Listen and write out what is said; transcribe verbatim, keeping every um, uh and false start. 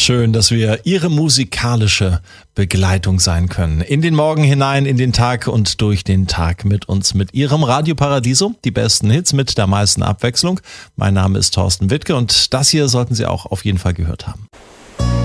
Schön, dass wir Ihre musikalische Begleitung sein können. In den Morgen hinein, in den Tag und durch den Tag mit uns, mit Ihrem Radio Paradiso. Die besten Hits mit der meisten Abwechslung. Mein Name ist Thorsten Wittke und das hier sollten Sie auch auf jeden Fall gehört haben.